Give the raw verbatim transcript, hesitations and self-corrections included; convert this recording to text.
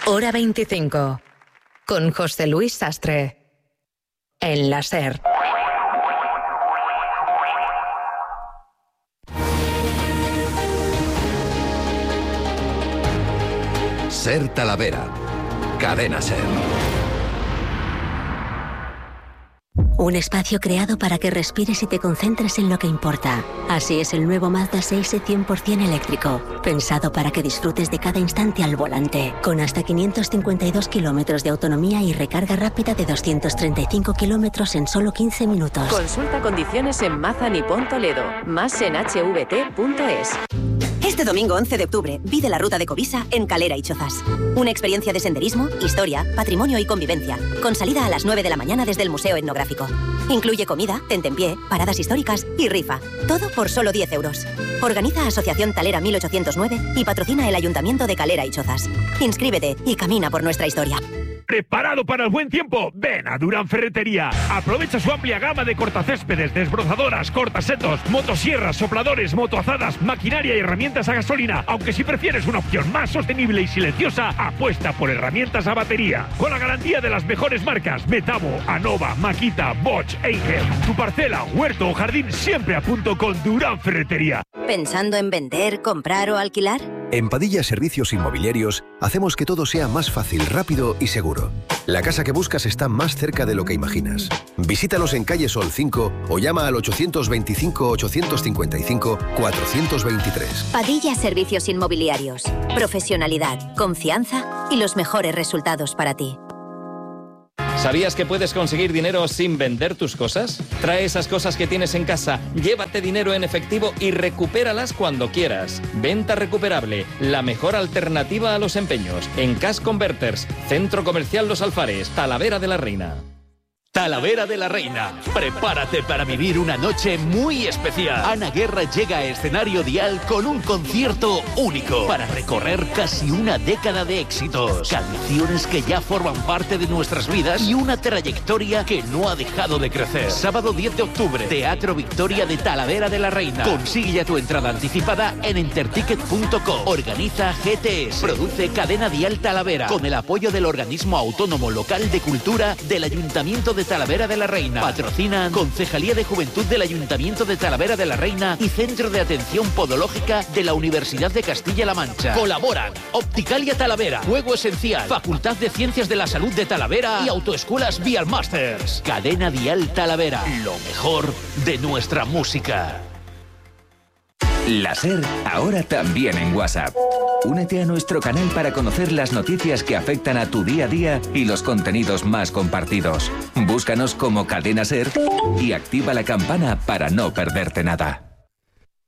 Hora veinticinco. Con José Luis Sastre. En la SER. SER Talavera. Cadena SER. Un espacio creado para que respires y te concentres en lo que importa. Así es el nuevo Mazda seis e cien por ciento eléctrico, pensado para que disfrutes de cada instante al volante, con hasta quinientos cincuenta y dos kilómetros de autonomía y recarga rápida de doscientos treinta y cinco kilómetros en solo quince minutos. Consulta condiciones en Mazda Nippon Toledo, más en h v t punto es. Este domingo once de octubre, vive la ruta de Covisa en Calera y Chozas. Una experiencia de senderismo, historia, patrimonio y convivencia, con salida a las nueve de la mañana desde el Museo Etnográfico. Incluye comida, tentempié, paradas históricas y rifa. Todo por solo diez euros. Organiza Asociación Talera mil ochocientos nueve y patrocina el Ayuntamiento de Calera y Chozas. Inscríbete y camina por nuestra historia. ¿Preparado para el buen tiempo? Ven a Durán Ferretería. Aprovecha su amplia gama de cortacéspedes, desbrozadoras, cortasetos, motosierras, sopladores, motoazadas, maquinaria y herramientas a gasolina. Aunque si prefieres una opción más sostenible y silenciosa, apuesta por herramientas a batería. Con la garantía de las mejores marcas: Metabo, Anova, Makita, Bosch, Eicher. Tu parcela, huerto o jardín siempre a punto con Durán Ferretería. ¿Pensando en vender, comprar o alquilar? En Padilla Servicios Inmobiliarios hacemos que todo sea más fácil, rápido y seguro. La casa que buscas está más cerca de lo que imaginas. Visítanos en calle Sol cinco o llama al ochocientos veinticinco, ochocientos cincuenta y cinco, cuatrocientos veintitrés. Padilla Servicios Inmobiliarios. Profesionalidad, confianza y los mejores resultados para ti. ¿Sabías que puedes conseguir dinero sin vender tus cosas? Trae esas cosas que tienes en casa, llévate dinero en efectivo y recupéralas cuando quieras. Venta recuperable, la mejor alternativa a los empeños. En Cash Converters, Centro Comercial Los Alfares, Talavera de la Reina. Talavera de la Reina. Prepárate para vivir una noche muy especial. Ana Guerra llega a escenario Dial con un concierto único para recorrer casi una década de éxitos, canciones que ya forman parte de nuestras vidas y una trayectoria que no ha dejado de crecer. Sábado diez de octubre, Teatro Victoria de Talavera de la Reina. Consigue ya tu entrada anticipada en enterticket punto com. Organiza G T S. Produce Cadena Dial Talavera con el apoyo del Organismo Autónomo Local de Cultura del Ayuntamiento de de Talavera de la Reina. Patrocinan Concejalía de Juventud del Ayuntamiento de Talavera de la Reina y Centro de Atención Podológica de la Universidad de Castilla-La Mancha. Colaboran Opticalia Talavera, Juego Esencial, Facultad de Ciencias de la Salud de Talavera y Autoescuelas Vial Masters. Cadena Dial Talavera, lo mejor de nuestra música. La SER, ahora también en WhatsApp. Únete a nuestro canal para conocer las noticias que afectan a tu día a día y los contenidos más compartidos. Búscanos como Cadena SER y activa la campana para no perderte nada.